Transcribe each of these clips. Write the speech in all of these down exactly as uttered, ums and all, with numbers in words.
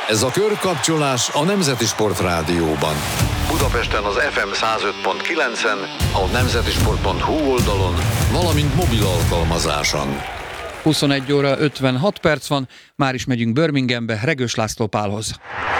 Ez a körkapcsolás a Nemzeti Sport Rádióban. Budapesten az ef em száz öt pont kilencen, a nemzetisport pont hu oldalon, valamint mobil alkalmazáson. huszonegy óra ötvenhat perc van, már is megyünk Birminghambe, Regős László Pálhoz.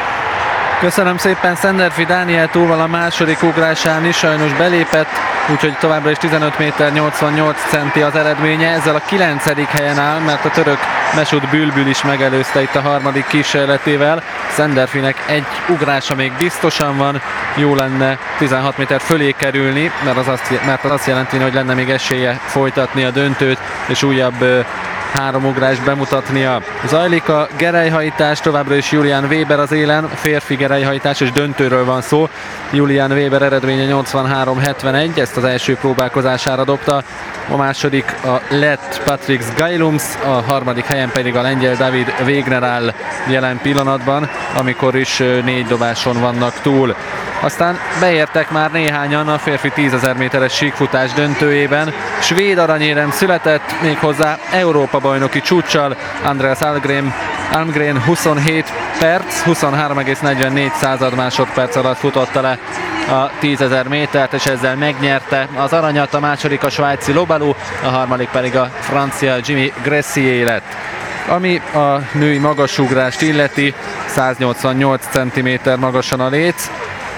Köszönöm szépen, Szenderfi Dániel túlval a második ugrásán is sajnos belépett, úgyhogy továbbra is tizenöt méter nyolcvannyolc centi az eredménye, ezzel a kilencedik helyen áll, mert a török Mesut Bülbül is megelőzte itt a harmadik kísérletével. Szenderfinek egy ugrása még biztosan van, jó lenne tizenhat méter fölé kerülni, mert az azt, mert az azt jelenti, hogy lenne még esélye folytatni a döntőt, és újabb három ugrást bemutatnia. Zajlik a gerelyhajtás, továbbra is Julian Weber az élen, férfi gerelyhajtás, és döntőről van szó. Julian Weber eredménye nyolcvanhárom hetvenegy, ezt az első próbálkozására dobta. A második a lett Patrick Gailums, a harmadik helyen pedig a lengyel David Wegner áll jelen pillanatban, amikor is négy dobáson vannak túl. Aztán beértek már néhányan a férfi tízezer méteres síkfutás döntőjében. Svéd aranyérem született, méghozzá Európa-bajnoki csúccsal. Andreas Almgren, Almgren huszonhét perc, huszonhárom egész negyvennégy másodperc alatt futotta le a tízezer métert, és ezzel megnyerte az aranyat. A második a svájci Lobalu, a harmadik pedig a francia Jimmy Gressier lett. Ami a női magasugrást illeti, száznyolcvannyolc centiméter magasan a léc.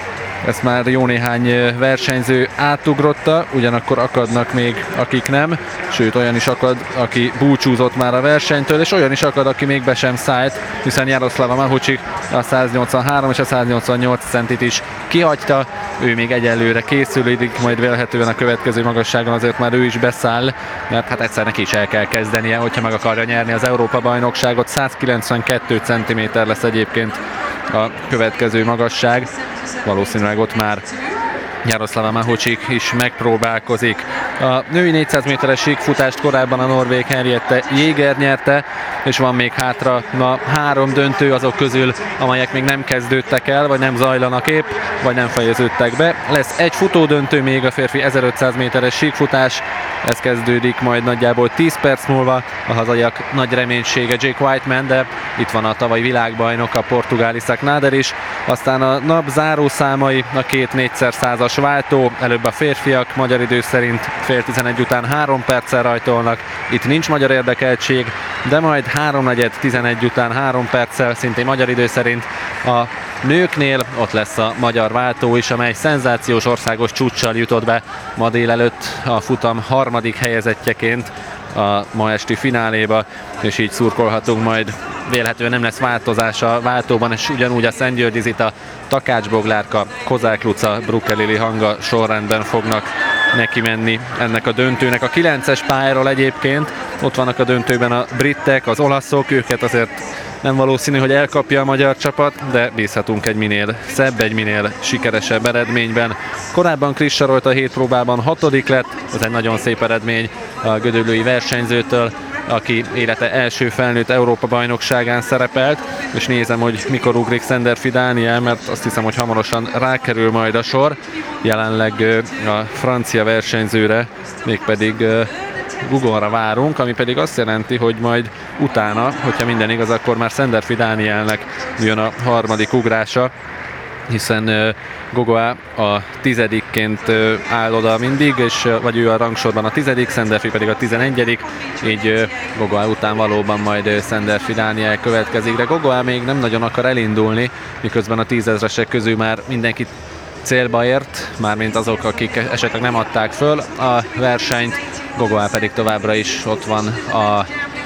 Ezt már jó néhány versenyző átugrotta, ugyanakkor akadnak még akik nem, sőt olyan is akad, aki búcsúzott már a versenytől, és olyan is akad, aki még be sem szállt, hiszen Jaroszlava Mahucsik a száznyolcvanhárom és a száznyolcvannyolc centit is kihagyta, ő még egyelőre készülődik, majd vélhetően a következő magasságon azért már ő is beszáll, mert hát egyszer neki is el kell kezdenie, hogyha meg akarja nyerni az Európa-bajnokságot. százkilencvenkettő centiméter lesz egyébként a következő magasság. Valószínűleg ott már Jaroszlava Mahucsik is megpróbálkozik. A női négyszáz méteres síkfutást korábban a norvég Henriette Jäger nyerte, és van még hátra ma három döntő azok közül, amelyek még nem kezdődtek el, vagy nem zajlanak épp, vagy nem fejeződtek be. Lesz egy futódöntő még, a férfi ezerötszáz méteres síkfutás, ez kezdődik majd nagyjából tíz perc múlva. A hazaiak nagy reménysége Jake Whiteman, de itt van a tavalyi világbajnok, a portugál Isaac Nader is. Aztán a nap zárószámai, a két négyszer százas váltó, előbb a férfiak magyar idő szerint fél tizenegy után három perccel rajtolnak, itt nincs magyar érdekeltség, de majd háromnegyed tizenegy után három perccel, szintén magyar idő szerint a nőknél ott lesz a magyar váltó is, amely szenzációs országos csúccsal jutott be ma délelőtt a futam harmadik helyezettjeként a ma esti fináléba, és így szurkolhatunk majd. Vélhetően nem lesz változás a váltóban, és ugyanúgy a Szentgyörgyi Zita, Takács Boglárka, Kozák Luca, Brukke Lili Hanga sorrendben fognak neki menni ennek a döntőnek. A kilences pályáról egyébként ott vannak a döntőben a britek, az olaszok, őket azért nem valószínű, hogy elkapja a magyar csapat, de bízhatunk egy minél szebb, egy minél sikeresebb eredményben. Korábban Krisz Sarolt a hét próbában hatodik lett, ez egy nagyon szép eredmény a gödöllői versenyzőtől, aki élete első felnőtt Európa-bajnokságán szerepelt, és nézem, hogy mikor ugrik Szenderfi Dániel, mert azt hiszem, hogy hamarosan rákerül majd a sor. Jelenleg a francia versenyzőre, mégpedig Gugonra várunk, ami pedig azt jelenti, hogy majd utána, hogyha minden igaz, akkor már Szenderfi Dánielnek jön a harmadik ugrása, hiszen uh, Gogoá a tizedikként uh, áll oda mindig, és, uh, vagy ő a rangsorban a tizedik, Szenderfi pedig a tizenegyedik, így uh, Gogoá után valóban majd uh, Szenderfi Dániel következik, de Gogoá még nem nagyon akar elindulni, miközben a tízezresek közül már mindenki célba ért, mármint azok, akik esetleg nem adták föl a versenyt. Gogoá pedig továbbra is ott van a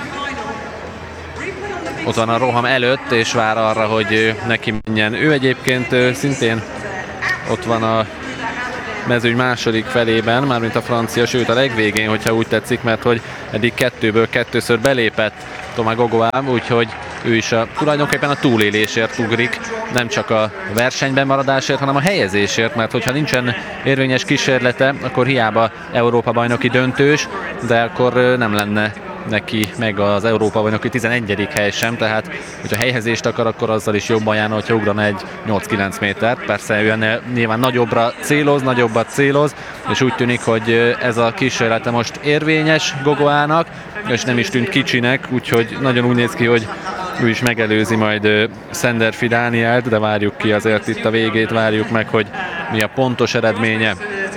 ott van a roham előtt, és vár arra, hogy neki menjen. Ő egyébként szintén ott van a mezőny második felében, mármint a francia, sőt a legvégén, hogyha úgy tetszik, mert hogy eddig kettőből kettőször belépett Tomá Gogoá, úgyhogy ő is a, tulajdonképpen a túlélésért ugrik, nem csak a versenyben maradásért, hanem a helyezésért, mert hogyha nincsen érvényes kísérlete, akkor hiába Európa-bajnoki döntős, de akkor nem lenne neki meg az Európa-bajnoki tizenegyedik hely sem, tehát hogyha helyezést akar, akkor azzal is jobban járna, hogyha ugrana egy nyolc-kilenc métert. Persze ő ennél nyilván nagyobbra céloz, nagyobbat céloz, és úgy tűnik, hogy ez a kísérlete most érvényes Gogoának, és nem is tűnt kicsinek, úgyhogy nagyon úgy néz ki, hogy ő is megelőzi majd Szenderfi Dánielt, de várjuk ki azért itt a végét, várjuk meg, hogy mi a pontos eredménye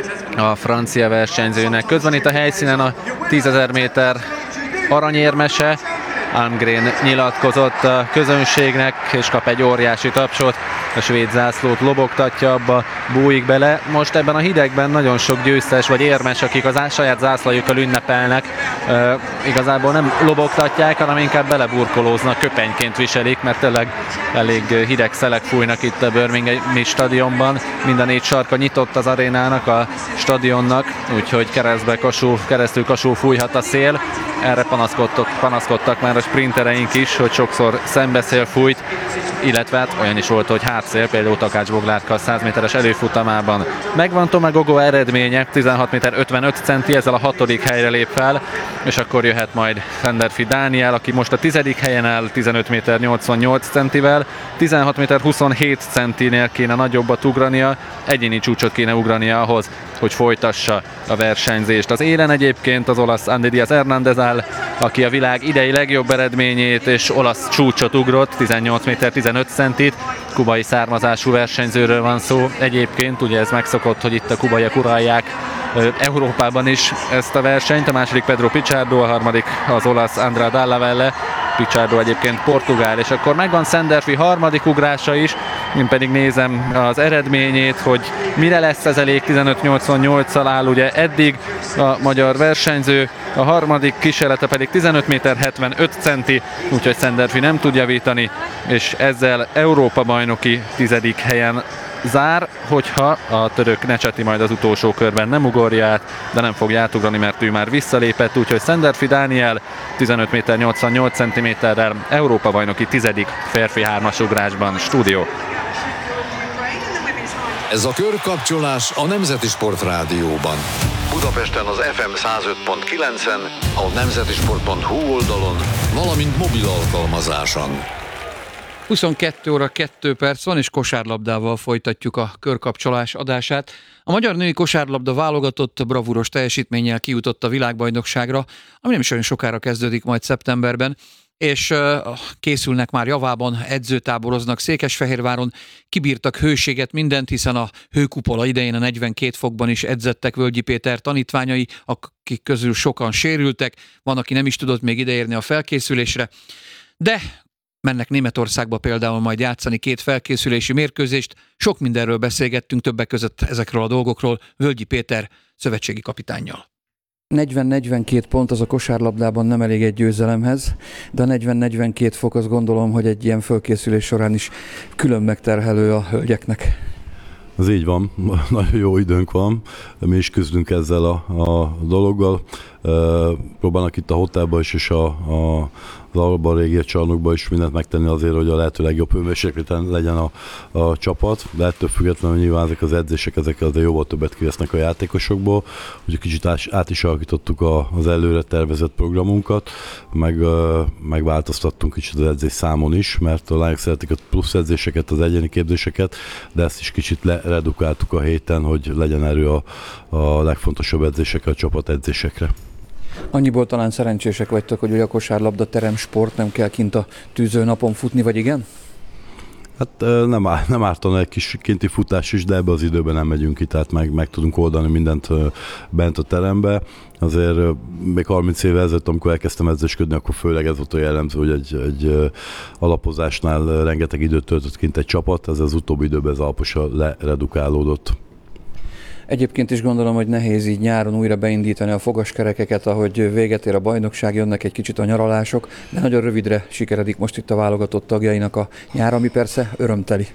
a francia versenyzőnek. Közben itt a helyszínen a tízezer méter aranyérmese, Almgren nyilatkozott a közönségnek, és kap egy óriási tapsot, a svéd zászlót lobogtatja, abba bújik bele. Most ebben a hidegben nagyon sok győztes vagy érmes, akik az saját zászlajukkal ünnepelnek, e, igazából nem lobogtatják, hanem inkább beleburkolóznak, köpenyként viselik, mert tényleg elég hideg szelek fújnak itt a Birminghami stadionban. Mind a négy sarka nyitott az arénának, a stadionnak, úgyhogy keresztbe kasul, keresztül kasul fújhat a szél. Erre panaszkodtak, panaszkodtak már a sprintereink is, hogy sokszor szembeszél fújt, illetve hát olyan is volt, hogy hátszél, például Takács Boglárka a száz méteres előfutamában. Megvan Tomagogo eredménye, tizenhat méter ötvenöt centi, ezzel a hatodik helyre lép fel, és akkor jöhet majd Szenderfi Dániel, aki most a tizedik helyen áll tizenöt méter nyolcvannyolc centivel, tizenhat méter huszonhét centinél kéne nagyobbat ugrania, egyéni csúcsot kéne ugrania ahhoz, hogy folytassa a versenyzést. Az élen egyébként az olasz Andy Diaz Hernández áll, aki a világ idei legjobb eredményét és olasz csúcsot ugrott, tizennyolc méter tizenöt centit, kubai származású versenyzőről van szó. Egyébként ugye ez megszokott, hogy itt a kubaiak uralják Európában is ezt a versenyt, a második Pedro Pichardo, a harmadik az olasz Andrea Dalla Valle, Pichardo egyébként portugál, és akkor megvan Szenderfi harmadik ugrása is, én pedig nézem az eredményét, hogy mire lesz ez elég, tizenöt nyolcvannyolccal áll ugye eddig a magyar versenyző, a harmadik kísérlete pedig tizenöt méter hetvenöt centi, úgyhogy Szenderfi nem tud javítani, és ezzel Európa bajnoki tizedik helyen zár, hogyha a török Necseti majd az utolsó körben nem ugorja át, de nem fogja átugrani, mert ő már visszalépett, úgyhogy Szenderfi Dániel tizenöt méter nyolcvannyolc centiméterrel Európa bajnoki tizedik férfi hármas ugrásban. Stúdió. Ez a körkapcsolás a Nemzeti Sport Rádióban. Budapesten az ef em száz öt pont kilencen, a nemzetisport pont hu oldalon, valamint mobil alkalmazáson. huszonkettő óra kettő perc van, és kosárlabdával folytatjuk a körkapcsolás adását. A magyar női kosárlabda válogatott bravúros teljesítménnyel kijutott a világbajnokságra, ami nem is olyan sokára kezdődik majd szeptemberben, és uh, készülnek már javában, edzőtáboroznak Székesfehérváron, kibírtak hőséget, mindent, hiszen a hőkupola idején a negyvenkét fokban is edzettek Völgyi Péter tanítványai, akik közül sokan sérültek, van, aki nem is tudott még ideérni a felkészülésre, de mennek Németországba például majd játszani két felkészülési mérkőzést. Sok mindenről beszélgettünk, többek között ezekről a dolgokról Völgyi Péter szövetségi kapitánnyal. negyven-negyvenkét pont az a kosárlabdában nem elég egy győzelemhez, de a negyven-negyvenkét fok azt gondolom, hogy egy ilyen felkészülés során is külön megterhelő a hölgyeknek. Ez így van, nagyon jó időnk van, mi is küzdünk ezzel a, a dologgal. E, próbálnak itt a hotelban is, és a, a, az Alba régi csarnokban is mindent megtenni azért, hogy a lehető legjobb hőmérsékleten legyen a, a csapat, de ettől függetlenül nyilván ezek az edzések, ezek azért jóval többet kivesznek a játékosokból, úgyhogy kicsit át, át is alakítottuk a, az előre tervezett programunkat, meg megváltoztattunk kicsit az edzés számon is, mert a lányok szeretik a plusz edzéseket, az egyéni képzéseket, de ezt is kicsit leredukáltuk a héten, hogy legyen erő a, a legfontosabb edzésekre, a csapat edzésekre. Annyiból talán szerencsések vagytok, hogy a kosárlabda teremsport, nem kell kint a tűzőnapon futni, vagy igen? Hát nem, nem ártana egy kis kinti futás is, de ebbe az időben nem megyünk ki, tehát meg, meg tudunk oldani mindent bent a terembe. Azért még harminc éve ezelőtt, amikor elkezdtem edzősködni, akkor főleg ez volt a jellemző, hogy egy, egy alapozásnál rengeteg időt töltött kint egy csapat, ez az utóbbi időben ez alaposan leredukálódott. Egyébként is gondolom, hogy nehéz így nyáron újra beindítani a fogaskerekeket, ahogy véget ér a bajnokság, jönnek egy kicsit a nyaralások, de nagyon rövidre sikeredik most itt a válogatott tagjainak a nyár, ami persze örömteli.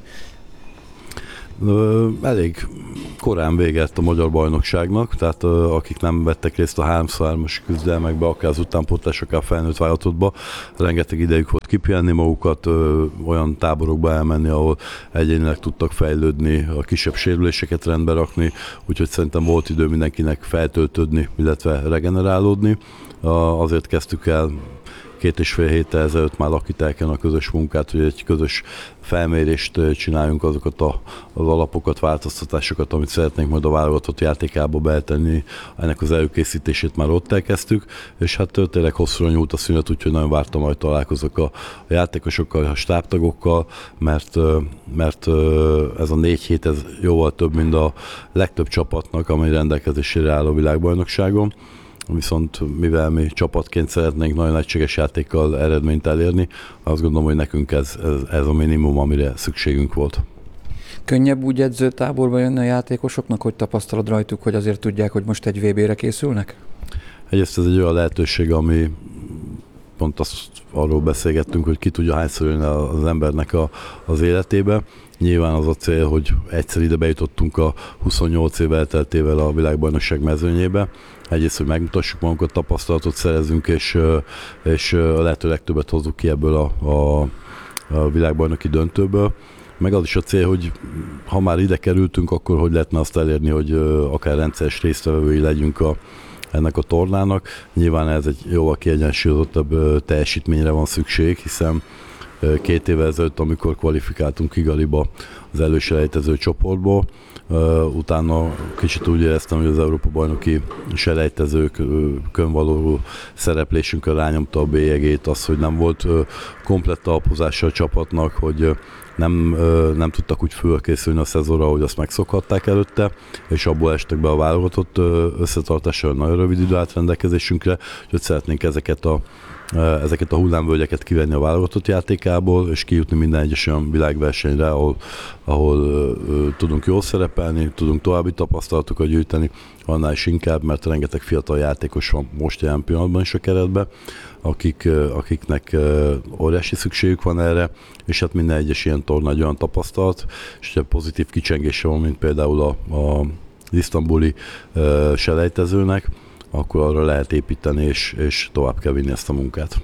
Elég korán véget a magyar bajnokságnak, tehát akik nem vettek részt a háromszázas küzdelmekbe, akár az utánpótlás, akár a felnőtt válogatottba, rengeteg idejük volt kipihenni magukat, olyan táborokba elmenni, ahol egyénileg tudtak fejlődni, a kisebb sérüléseket rendbe rakni, úgyhogy szerintem volt idő mindenkinek feltöltődni, illetve regenerálódni. Azért kezdtük el két és fél héttel ezelőtt már lakítják el a közös munkát, hogy egy közös felmérést csináljunk, azokat a, az alapokat, változtatásokat, amit szeretnénk majd a válogatott játékába betenni, ennek az előkészítését már ott elkezdtük, és hát tényleg hosszúra nyúlt a szünet, úgyhogy nagyon vártam, hogy találkozok a, a játékosokkal, a stábtagokkal, mert, mert ez a négy hét ez jóval több, mint a legtöbb csapatnak, amely rendelkezésére áll a világbajnokságon. Viszont mivel mi csapatként szeretnénk nagyon egységes játékkal eredményt elérni, azt gondolom, hogy nekünk ez, ez, ez a minimum, amire szükségünk volt. Könnyebb úgy edzőtáborba jönni a játékosoknak, hogy tapasztalod rajtuk, hogy azért tudják, hogy most egy vé bére készülnek? Egyrészt ez egy olyan lehetőség, ami pont azt arról beszélgettünk, hogy ki tudja hányszor jönni az embernek a, az életébe. Nyilván az a cél, hogy egyszer ide bejutottunk a huszonnyolc év elteltével a világbajnokság mezőnyébe. Egyrészt, hogy megmutassuk magunkat, tapasztalatot szerezünk, és, és a lehető legtöbbet hozzuk ki ebből a, a, a világbajnoki döntőből. Meg az is a cél, hogy ha már ide kerültünk, akkor hogy lehetne azt elérni, hogy akár rendszeres résztvevői legyünk a, ennek a tornának. Nyilván ez egy jóval kiegyensúlyozottabb teljesítményre van szükség, hiszen két évvel ezelőtt, amikor kvalifikáltunk Kigaliba az előselejtező csoportból, utána kicsit úgy éreztem, hogy az Európa-bajnoki selejtezőkön való szereplésünkön rányomta a bélyegét, az, hogy nem volt komplett alapozása a csapatnak, hogy nem, nem tudtak úgy fölkészülni a szezonra, ahogy azt megszokhatták előtte, és abból estek be a válogatott összetartással nagyon rövid idő állt rendelkezésünkre, úgyhogy szeretnénk ezeket a ezeket a hullámvölgyeket kivenni a válogatott játékából, és kijutni minden egyes olyan világversenyre, ahol, ahol uh, tudunk jól szerepelni, tudunk további tapasztalatokat gyűjteni, annál is inkább, mert rengeteg fiatal játékos van most jelen pillanatban is a keretben, akik, uh, akiknek uh, óriási szükségük van erre, és hát minden egyes ilyen torna egy olyan tapasztalat, és egy pozitív kicsengése van, mint például a, a isztambuli uh, selejtezőnek, akkor arra lehet építeni, és, és tovább kell vinni ezt a munkát.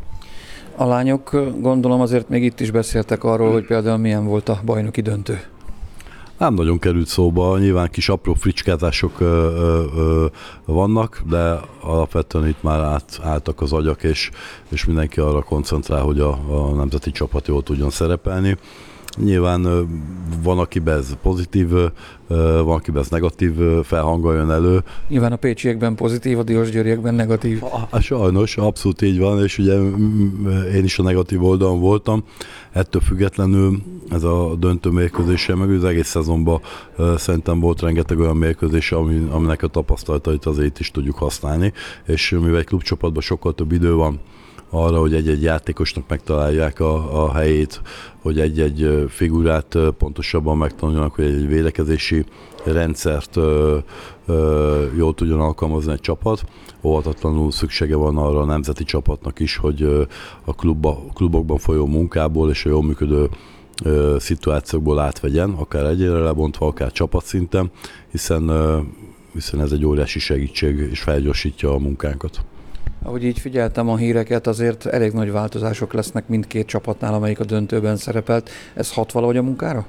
A lányok gondolom azért még itt is beszéltek arról, hogy például milyen volt a bajnoki döntő. Nem nagyon került szóba, nyilván kis apró fricskázások ö, ö, ö, vannak, de alapvetően itt már át, álltak az agyak, és, és mindenki arra koncentrál, hogy a, a nemzeti csapat jól tudjon szerepelni. Nyilván van, akiben ez pozitív, van, akiben ez negatív felhanggal jön elő. Nyilván a pécsiekben pozitív, a diósgyőriekben negatív. A, sajnos, abszolút így van, és ugye én is a negatív oldalon voltam. Ettől függetlenül ez a döntő mérkőzése, meg az egész szezonban szerintem volt rengeteg olyan mérkőzés, ami, aminek a tapasztalatait azért is tudjuk használni, és mivel egy klubcsapatban sokkal több idő van arra, hogy egy-egy játékosnak megtalálják a, a helyét, hogy egy-egy figurát pontosabban megtanuljanak, hogy egy védekezési rendszert ö, ö, jól tudjon alkalmazni egy csapat. Óvatatlanul szüksége van arra a nemzeti csapatnak is, hogy ö, a klubba, klubokban folyó munkából és a jól működő ö, szituációkból átvegyen, akár egyénre lebontva, akár csapatszinten, hiszen, ö, hiszen ez egy óriási segítség és felgyorsítja a munkánkat. Ahogy így figyeltem a híreket, azért elég nagy változások lesznek mindkét csapatnál, amelyik a döntőben szerepelt. Ez hat valahogy a munkára?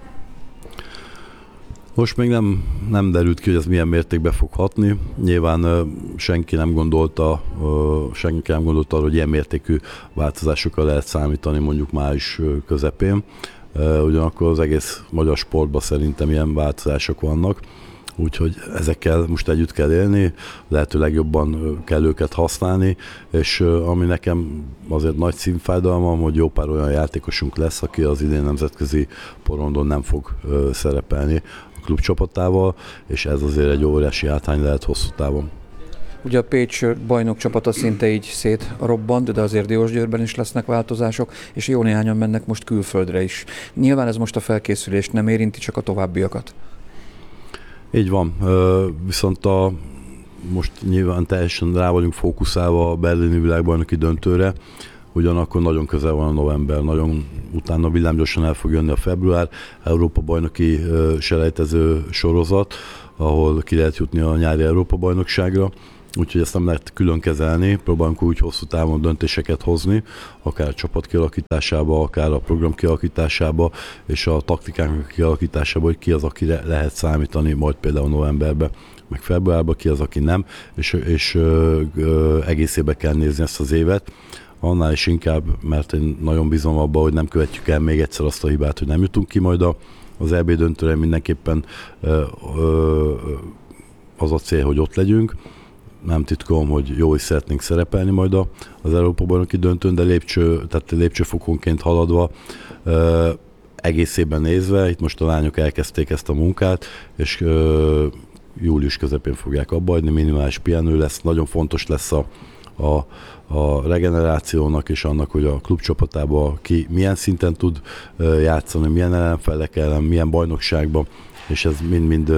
Most még nem, nem derült ki, hogy ez milyen mértékben fog hatni. Nyilván uh, senki nem gondolta, uh, senki nem gondolta arra, hogy ilyen mértékű változásokra lehet számítani mondjuk május közepén. Uh, ugyanakkor az egész magyar sportban szerintem ilyen változások vannak. Úgyhogy ezekkel most együtt kell élni, lehető legjobban kell őket használni, és ami nekem azért nagy szívfájdalmam, hogy jó pár olyan játékosunk lesz, aki az idén nemzetközi porondon nem fog szerepelni a klub csapatával, és ez azért egy óriási hátrány lehet hosszú távon. Ugye a Pécs bajnok csapata szinte így szétrobbant, de azért Diósgyőrben is lesznek változások, és jó néhányan mennek most külföldre is. Nyilván ez most a felkészülést nem érinti, csak a továbbiakat. Így van, viszont a, most nyilván teljesen rá vagyunk fókuszálva a berlini világbajnoki döntőre, ugyanakkor nagyon közel van a november, nagyon utána villámgyorsan el fog jönni a február, Európa-bajnoki selejtező sorozat, ahol ki lehet jutni a nyári Európa-bajnokságra, úgyhogy ezt nem lehet külön kezelni, próbálunk úgy hosszú távon döntéseket hozni, akár a csapat kialakításába, akár a program kialakításába, és a taktikánk kialakításába, hogy ki az, akire lehet számítani majd például novemberben, meg februárban, ki az, aki nem, és, és ö, ö, egészébe kell nézni ezt az évet. annál is inkább, mert én nagyon bízom abban, hogy nem követjük el még egyszer azt a hibát, hogy nem jutunk ki majd az é bé döntőre, mindenképpen az a cél, hogy ott legyünk. Nem titkolom, hogy jó is szeretnénk szerepelni majd az Európa-bajnoki döntőn, de lépcső, tehát lépcsőfokonként haladva, egészében nézve, itt most a lányok elkezdték ezt a munkát, és július közepén fogják abbahagyni, minimális pihenő lesz, nagyon fontos lesz a, a, a regenerációnak és annak, hogy a klubcsapatában ki milyen szinten tud játszani, milyen ellenfelek ellen, milyen bajnokságban, és ez mind-mind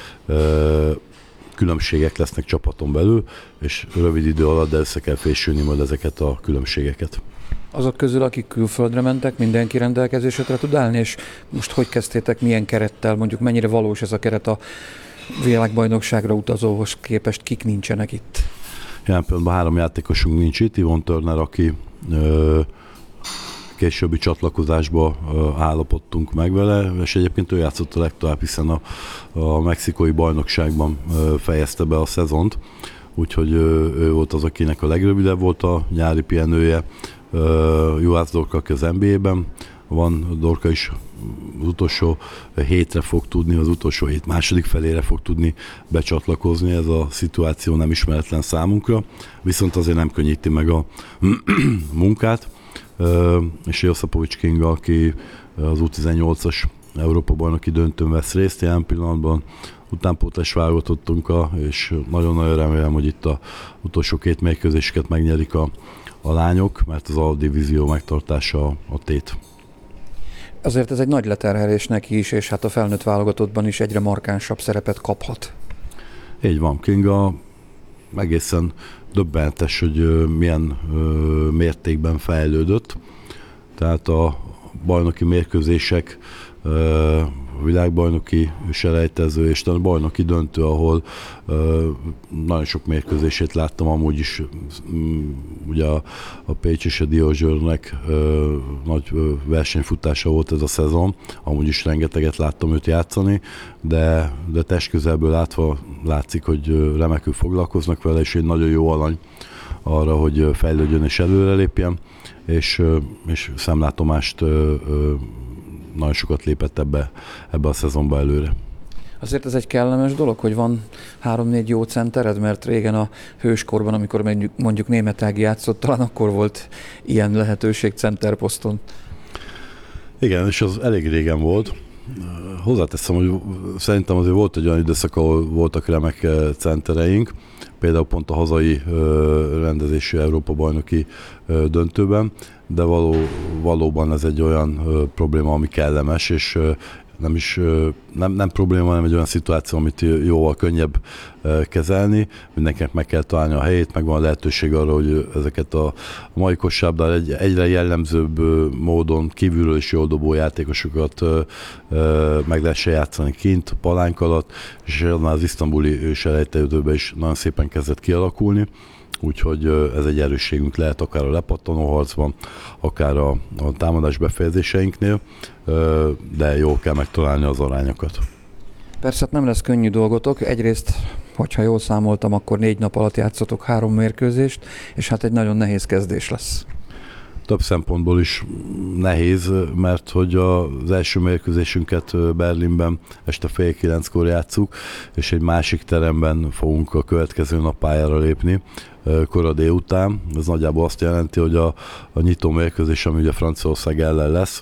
különbségek lesznek csapaton belül, és rövid idő alatt, de össze kell fésülni majd ezeket a különbségeket. Azok közül, akik külföldre mentek, mindenki rendelkezésre tud állni, és most hogy kezdtétek, milyen kerettel, mondjuk mennyire valós ez a keret a világbajnokságra utazóhoz képest, kik nincsenek itt? Jelen pillanatban három játékosunk nincs itt, Yvonne Turner, aki ö, későbbi csatlakozásba ö, állapodtunk meg vele, és egyébként ő játszott a legtovább, hiszen a, a mexikói bajnokságban ö, fejezte be a szezont, úgyhogy ö, ő volt az, akinek a legrövidebb volt a nyári pihenője. Uh, Juhász Dorka, aki az en bé á-ben van, Dorka is az utolsó hétre fog tudni, az utolsó hét második felére fog tudni becsatlakozni, ez a szituáció nem ismeretlen számunkra, viszont azért nem könnyíti meg a munkát, uh, és Joszapovics Kinga, aki az u tizennyolcas Európa-bajnoki döntőn vesz részt jelen pillanatban, utánpótlás válogatottunk, és nagyon-nagyon remélem, hogy itt az utolsó két mérkőzéseket megnyerik a a lányok, mert az A-divízió megtartása a tét. Azért ez egy nagy leterhelés neki is, és hát a felnőtt válogatottban is egyre markánsabb szerepet kaphat. Így van, Kinga egészen döbbenetes, hogy milyen mértékben fejlődött. Tehát a bajnoki mérkőzések, világbajnoki selejtező és a bajnoki döntő, ahol uh, nagyon sok mérkőzését láttam, amúgy is um, ugye a, a Pécs és a Diózsőrnek uh, nagy uh, versenyfutása volt ez a szezon, amúgy is rengeteget láttam őt játszani, de, de testközelből látva látszik, hogy uh, remekül foglalkoznak vele, és egy nagyon jó alany arra, hogy fejlődjön és előrelépjen, és, uh, és szemlátomást uh, uh, nagyon sokat lépett ebbe, ebbe a szezonba előre. Azért ez egy kellemes dolog, hogy van három-négy jó centered, mert régen a hőskorban, amikor mondjuk, mondjuk Németh Ági játszott, talán akkor volt ilyen lehetőség centerposzton. Igen, és az elég régen volt. Hozzáteszem, hogy szerintem azért volt egy olyan időszak, ahol voltak remek centereink, például pont a hazai rendezésű Európa-bajnoki döntőben, de való, valóban ez egy olyan probléma, ami kellemes, és nem is nem, nem probléma, hanem egy olyan szituáció, amit jóval könnyebb kezelni. Mindenkinek meg kell találni a helyét, meg van lehetőség arra, hogy ezeket a mai kosárlabdán egy, egyre jellemzőbb módon kívülről is jól dobó játékosokat meg lehessen játszani kint, palánk alatt, és az isztambuli selejtezőben is nagyon szépen kezdett kialakulni. Úgyhogy ez egy erősségünk lehet akár a lepattanó harcban, akár a, a támadás befejezéseinknél, de jól kell megtalálni az arányokat. Persze hát nem lesz könnyű dolgotok. Egyrészt, hogyha jól számoltam, akkor négy nap alatt játszotok három mérkőzést, és hát egy nagyon nehéz kezdés lesz. Több szempontból is nehéz, mert hogy az első mérkőzésünket Berlinben este fél kilenckor játsszuk, és egy másik teremben fogunk a következő nap pályára lépni kora délután. Ez nagyjából azt jelenti, hogy a, a nyitó mérkőzés, ami ugye Franciaország ellen lesz,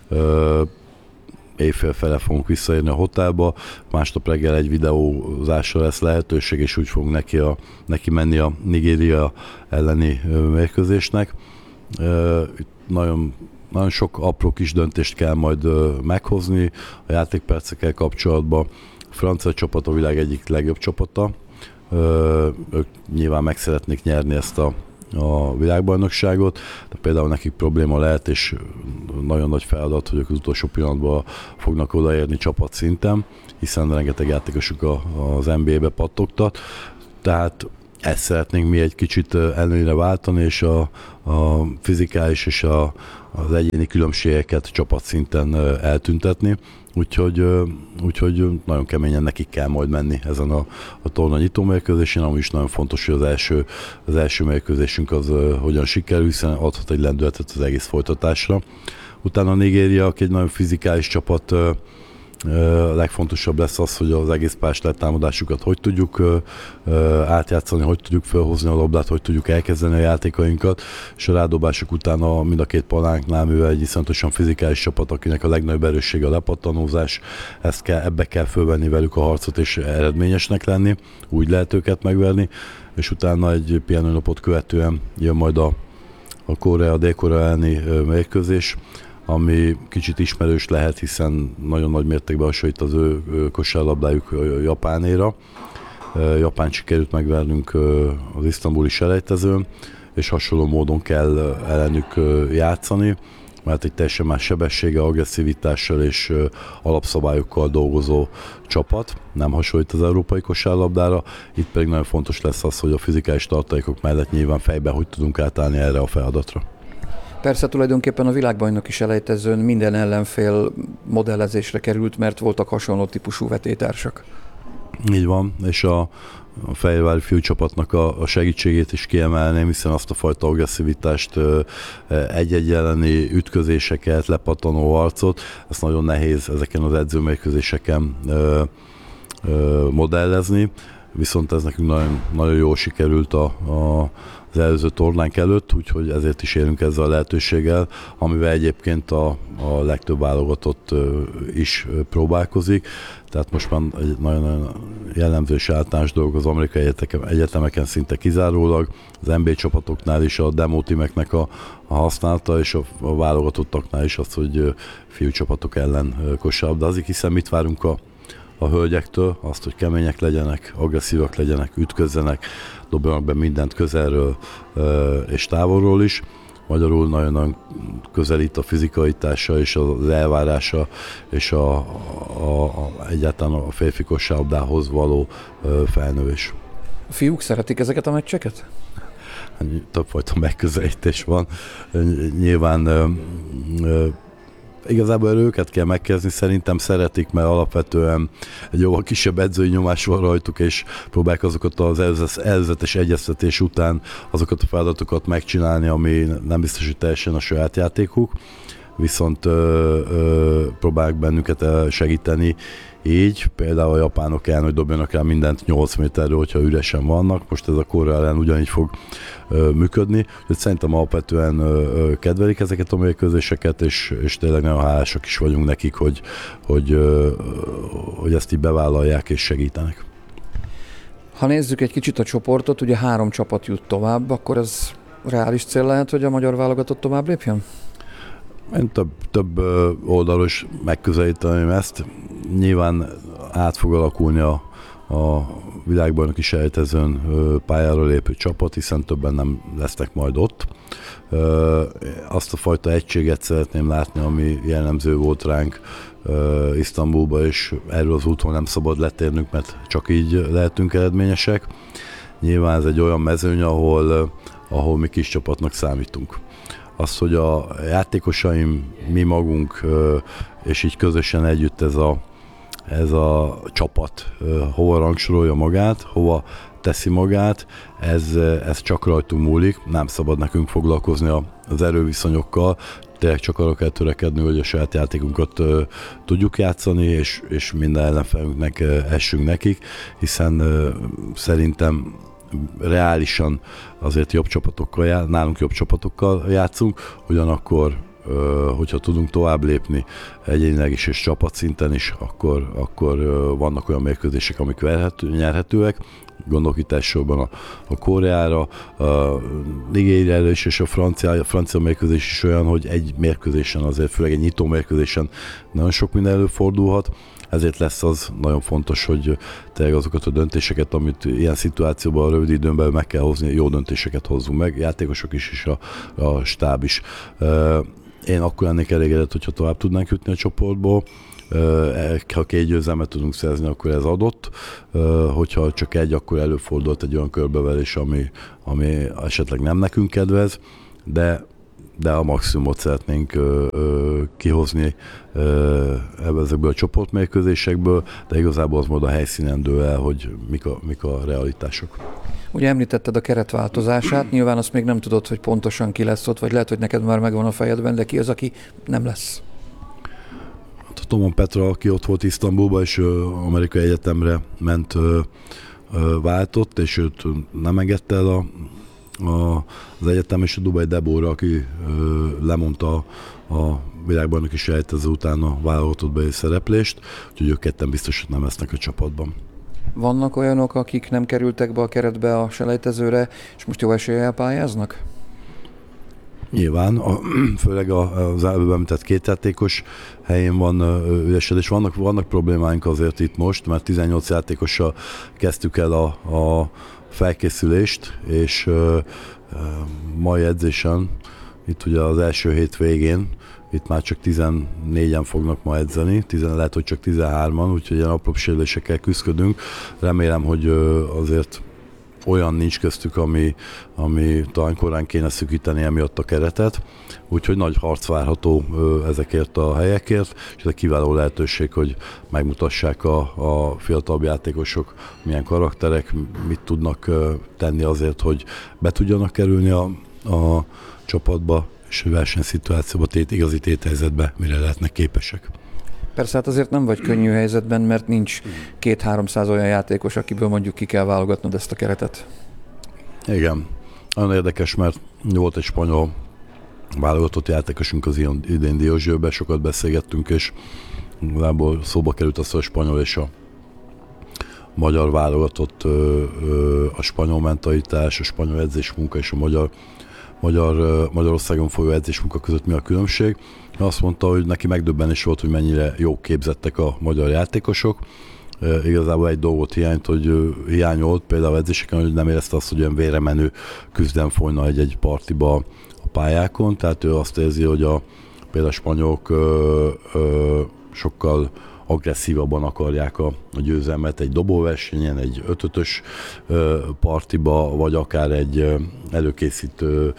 éjfél fele fogunk visszaérni a hotelba, másnap reggel egy videózásra lesz lehetőség, és úgy fogunk neki, a, neki menni a Nigéria elleni mérkőzésnek. Itt nagyon, nagyon sok apró kis döntést kell majd meghozni a játékpercekkel kapcsolatban. A francia csapat a világ egyik legjobb csapata. Ők nyilván meg szeretnék nyerni ezt a, a világbajnokságot, de például nekik probléma lehet, és nagyon nagy feladat, hogy az utolsó pillanatban fognak odaérni csapatszinten, hiszen rengeteg játékosuk az en bé á-be pattogtat. Tehát ezt szeretnénk mi egy kicsit előnyre váltani, és a, a fizikális és a, az egyéni különbségeket csapatszinten eltüntetni. Úgyhogy, úgyhogy nagyon keményen nekik kell majd menni ezen a, a torna nyitó mérkőzésen, ami is nagyon fontos, hogy az első, az első mérkőzésünk az hogyan sikerül, hiszen adhat egy lendületet az egész folytatásra. Utána a Nigéria, aki egy nagyon fizikális csapat, a legfontosabb lesz az, hogy az egész pályás letámadásukat hogy tudjuk átjátszani, hogy tudjuk felhozni a labdát, hogy tudjuk elkezdeni a játékainkat, és a rádobások után a, mind a két palánknál, mivel egy iszonyatosan fizikális csapat, akinek a legnagyobb erőssége a lepattanózás, ezt kell, ebbe kell fölvenni velük a harcot és eredményesnek lenni, úgy lehet őket megverni, és utána egy pihenőnapot követően jön majd a, a Korea, Dél-Korea elleni mérkőzés, ami kicsit ismerős lehet, hiszen nagyon nagy mértékben hasonlít az ő kosárlabdájuk Japánéra. Japán sikerült megvernünk az isztambuli selejtezőn, és hasonló módon kell ellenük játszani, mert egy teljesen más sebessége, agresszivitással és alapszabályokkal dolgozó csapat, nem hasonlít az európai kosárlabdára. Itt pedig nagyon fontos lesz az, hogy a fizikális tartalékok mellett nyilván fejben hogy tudunk átállni erre a feladatra. Persze tulajdonképpen a világbajnoki selejtezőn minden ellenfél modellezésre került, mert voltak hasonló típusú vetétársak. Így van, és a, a Fehérvári fiúcsapatnak a, a segítségét is kiemelném, hiszen azt a fajta agresszivitást, egy-egy elleni ütközéseket, lepattanó harcot, ezt nagyon nehéz ezeken az edzőmérkőzéseken modellezni, viszont ez nekünk nagyon, nagyon jól sikerült a, a az előző tornánk előtt, úgyhogy ezért is élünk ezzel a lehetőséggel, amivel egyébként a, a legtöbb válogatott is próbálkozik. Tehát most már egy nagyon jellemző és általános dolog az amerikai egyetemeken szinte kizárólag, az en bé csapatoknál is a demo teameknek a, a használata, és a, a válogatottaknál is az, hogy fiúcsapatok ellen kosárlabdázik, hiszen mit várunk a a hölgyektől, azt, hogy kemények legyenek, agresszívak legyenek, ütközzenek, dobjanak be mindent közelről és távolról is. Magyarul nagyon-nagyon közelít a fizikaitása és az elvárása és a, a, a, egyáltalán a férfi kosárlabdához való felnövés. A fiúk szeretik ezeket a meccseket? Többfajta megközelítés van. Nyilván igazából őket kell megkezdeni, szerintem szeretik, mert alapvetően egy jóval kisebb edzői nyomás van rajtuk, és próbálják azokat az előzetes egyeztetés után azokat a feladatokat megcsinálni, ami nem biztos, hogy teljesen a saját játékuk, viszont ö, ö, próbálják bennünket segíteni. Így például a japánok ellen, hogy dobjanak rá mindent nyolc méterről, hogyha üresen vannak. Most ez a Korea ellen ugyanígy fog ö, működni. Úgyhogy szerintem alapvetően ö, kedvelik ezeket a mérkőzéseket, és, és tényleg nagyon hálásak is vagyunk nekik, hogy, hogy, ö, hogy ezt így bevállalják és segítenek. Ha nézzük egy kicsit a csoportot, ugye három csapat jut tovább, akkor ez reális cél lehet, hogy a magyar válogatott tovább lépjen? Én több, több oldalról is megközelíteném ezt. Nyilván át fog alakulni a, a világbajnoki selejtezőn pályára lépő csapat, hiszen többen nem lesznek majd ott. Azt a fajta egységet szeretném látni, ami jellemző volt ránk Isztambulba, és erről az úton nem szabad letérnünk, mert csak így lehetünk eredményesek. Nyilván ez egy olyan mezőny, ahol, ahol mi kis csapatnak számítunk. Az, hogy a játékosaim, mi magunk, és így közösen együtt ez a, ez a csapat hova rangsorolja magát, hova teszi magát, ez, ez csak rajtunk múlik, nem szabad nekünk foglalkozni az erőviszonyokkal, tényleg csak arra kell törekedni, hogy a saját játékunkat tudjuk játszani, és, és minden ellenfelünknek essünk nekik, hiszen szerintem reálisan azért jobb csapatokkal jár, nálunk jobb csapatokkal játszunk, ugyanakkor, hogyha tudunk tovább lépni egyénileg is és csapatszinten is, akkor, akkor vannak olyan mérkőzések, amik verhető, nyerhetőek. Gondolok itt elsősorban a, a Koreára, a Nigériára is, és a francia, a francia mérkőzés is olyan, hogy egy mérkőzésen, azért főleg egy nyitó mérkőzésen nagyon sok minden előfordulhat. Ezért lesz az nagyon fontos, hogy tényleg azokat a döntéseket, amit ilyen szituációban a rövid időn belül meg kell hozni, jó döntéseket hozzunk meg, játékosok is, és a, a stáb is. Én akkor lennék elégedett, hogyha tovább tudnánk jutni a csoportból. Ha két győzelmet tudunk szerzni, akkor ez adott. Hogyha csak egy, akkor előfordult egy olyan körbeverés, ami, ami esetleg nem nekünk kedvez, de, de a maximumot szeretnénk kihozni ezekből a csoportmérkőzésekből, de igazából az majd a helyszínen dől el, hogy mik a, mik a realitások. Ugye említetted a keretváltozását, nyilván azt még nem tudod, hogy pontosan ki lesz ott, vagy lehet, hogy neked már megvan a fejedben, de ki az, aki nem lesz? A Tomon Petra, aki ott volt Isztambulban, és amerikai egyetemre ment, váltott, és őt nem engedte el a, a, az egyetem, és a Dubai Debora, aki lemondta a világbajnoki selejtező után a válogatottbeli szereplést, úgyhogy ők ketten biztos, hogy nem lesznek a csapatban. Vannak olyanok, akik nem kerültek be a keretbe a selejtezőre, és most jó eséllyel pályáznak? Nyilván, a, főleg az előbb említett két játékos helyén van üresedés. Vannak, vannak problémáink azért itt most, mert tizennyolc játékossal kezdtük el a, a felkészülést, és uh, mai edzésen, itt ugye az első hét végén, itt már csak tizennégyen fognak ma edzeni, tizen, lehet, hogy csak tizenhárman, úgyhogy ilyen apróbb sérülésekkel küzdködünk. Remélem, hogy azért olyan nincs köztük, ami, ami talán korán kéne szűkíteni emiatt a keretet, úgyhogy nagy harc várható ezekért a helyekért, és ez egy kiváló lehetőség, hogy megmutassák a, a fiatalabb játékosok, milyen karakterek, mit tudnak tenni azért, hogy be tudjanak kerülni a, a csapatba, és versenyszituációba, tét, igazi téthelyzetbe, mire lehetnek képesek. Persze hát azért nem vagy könnyű helyzetben, mert nincs két-háromszáz olyan játékos, akiből mondjuk ki kell válogatnod ezt a keretet. Igen. Nagyon érdekes, mert volt egy spanyol válogatott játékosunk az idén Diózsőben, sokat beszélgettünk, és igazából szóba került az, hogy a spanyol és a magyar válogatott, a spanyol mentalitás, a spanyol edzésmunka és a magyar, magyar, Magyarországon folyó edzésmunka között mi a különbség. Azt mondta, hogy neki megdöbbenés volt, hogy mennyire jó képzettek a magyar játékosok. E, igazából egy dolgot hiányt, hogy hiányolt például edzéseken, hogy nem érezte azt, hogy olyan véremenő küzdelem folyna egy-egy partiba a pályákon. Tehát ő azt érzi, hogy a, például a spanyolok ö, ö, sokkal agresszívabban akarják a, a győzelmet egy dobóversenyen, egy ötötös partiba, vagy akár egy előkészítő,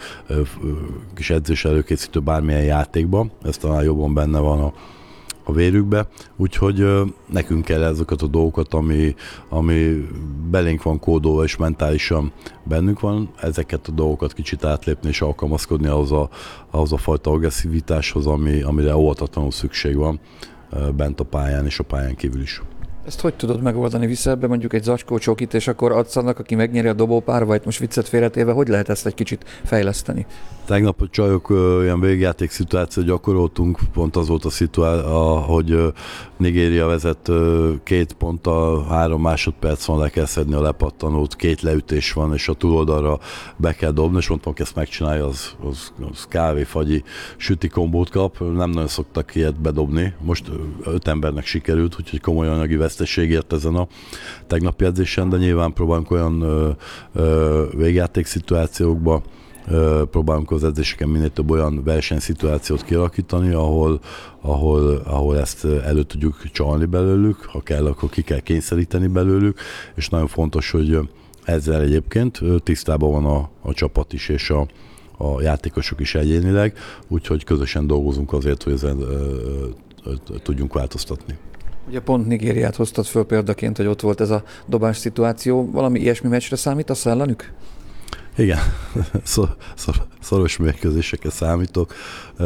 kis edzés előkészítő bármilyen játékba. Ez talán jobban benne van a, a vérükbe. Úgyhogy nekünk kell ezeket a dolgokat, ami, ami belénk van kódolva és mentálisan bennünk van, ezeket a dolgokat kicsit átlépni és alkalmazkodni ahhoz a, ahhoz a fajta agresszivitáshoz, ami, amire óvatatlanul szükség van bent a pályán és a pályán kívül is. Ezt hogy tudod megoldani? Viszel be mondjuk egy zacskó csokit, és akkor adsz annak, aki megnyeri a dobópárba, most viccet félretéve, hogy lehet ezt egy kicsit fejleszteni? Tegnap a csajok olyan végjáték szituációt gyakoroltunk, pont az volt a szituáció, hogy Nigéria vezet két ponttal, három másodperc van, le kell szedni a lepattanót, két leütés van, és a túloldalra be kell dobni, és mondtam, hogy ezt megcsinálja, az, az, az kávé-fagyi süti kombót kap, nem nagyon szoktak ilyet bedobni, most öt embernek sikerült, úgyhogy komoly anyagi veszteségért ezen a tegnapi edzésen, de nyilván próbálunk olyan ö, ö, végjáték szituációkba, ö, próbálunk az edzéseken minél több olyan versenyszituációt kialakítani, ahol, ahol, ahol ezt elő tudjuk csalni belőlük, ha kell, akkor ki kell kényszeríteni belőlük, és nagyon fontos, hogy ezzel egyébként tisztában van a, a csapat is, és a, a játékosok is egyénileg, úgyhogy közösen dolgozunk azért, hogy ezen ö, ö, ö, tudjunk változtatni. Ugye pont Nigériát hoztad föl példaként, hogy ott volt ez a dobás szituáció. Valami ilyesmi meccsre számítasz ellenük? Igen, szor, szor, szoros mérkőzésekre számítok. E,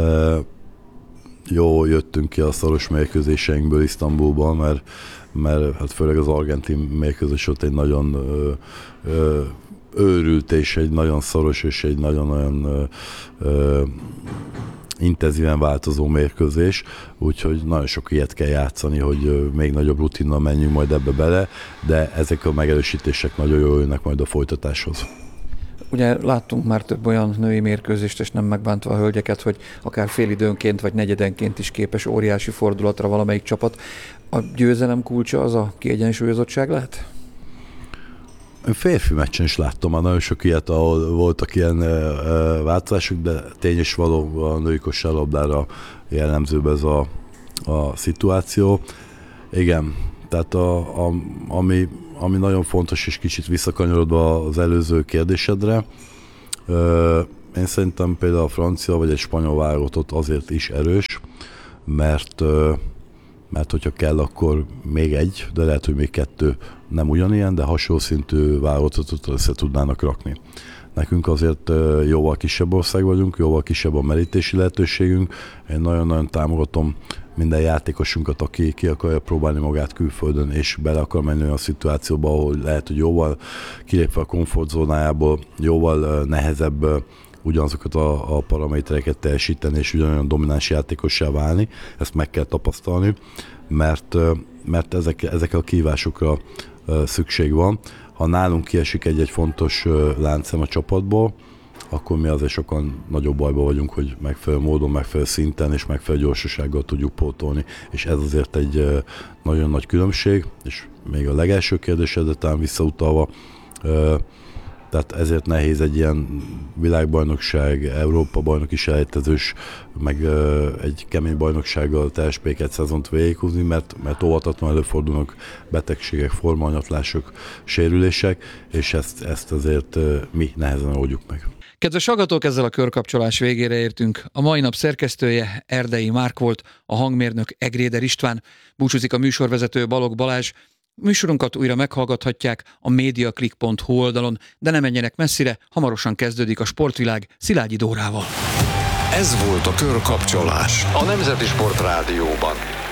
jó jöttünk ki a szoros mérkőzéseinkből Isztambulban, mert, mert hát főleg az argentin mérkőzés volt egy nagyon ö, ö, őrült és egy nagyon szoros és egy nagyon-nagyon ö, intenzíven változó mérkőzés, úgyhogy nagyon sok ilyet kell játszani, hogy még nagyobb rutinnal menjünk majd ebbe bele, de ezek a megerősítések nagyon jól jönnek majd a folytatáshoz. Ugye láttunk már több olyan női mérkőzést, és nem megbántva a hölgyeket, hogy akár félidőnként vagy negyedenként is képes óriási fordulatra valamelyik csapat. A győzelem kulcsa az a kiegyensúlyozottság lehet? Férfi meccsen is láttam már nagyon sok ilyet, ahol voltak ilyen uh, változások, de tény is való, a női kosárlabdára jellemzőbb ez a, a szituáció. Igen, tehát a, a, ami, ami nagyon fontos, és kicsit visszakanyarodva az előző kérdésedre, uh, én szerintem például a francia vagy egy spanyol válogatott azért is erős, mert, uh, mert hogyha kell, akkor még egy, de lehet, hogy még kettő nem ugyanilyen, de hasonló szintű válogatottat össze tudnának rakni. Nekünk azért jóval kisebb ország vagyunk, jóval kisebb a merítési lehetőségünk. Én nagyon-nagyon támogatom minden játékosunkat, aki ki akarja próbálni magát külföldön, és bele akar menni olyan szituációba, ahol lehet, hogy jóval kilépve a komfortzónájából, jóval nehezebb ugyanazokat a, a paramétereket teljesíteni, és ugyanolyan domináns játékossá válni. Ezt meg kell tapasztalni, mert, mert ezek, ezek a kihívásokra szükség van. Ha nálunk kiesik egy-egy fontos láncszem a csapatból, akkor mi azért sokan nagyobb bajban vagyunk, hogy megfelelő módon, megfelelő szinten és megfelelő gyorsasággal tudjuk pótolni, és ez azért egy nagyon nagy különbség, és még a legelső kérdésedre talán visszautalva, tehát ezért nehéz egy ilyen világbajnokság, Európa-bajnoki selejtezős, meg egy kemény bajnoksággal teljes péket szezont végighúzni, mert, mert óvatatlan előfordulnak betegségek, formahanyatlások, sérülések, és ezt, ezt azért mi nehezen oldjuk meg. Kedves hallgatók, ezzel a körkapcsolás végére értünk. A mai nap szerkesztője Erdei Márk volt, a hangmérnök Egréder István, búcsúzik a műsorvezető Balogh Balázs. Műsorunkat újra meghallgathatják a mediaclick pont hu oldalon, de ne menjenek messzire, hamarosan kezdődik a Sportvilág Szilágyi Dórával. Ez volt a Körkapcsolás a Nemzeti Sport Rádióban.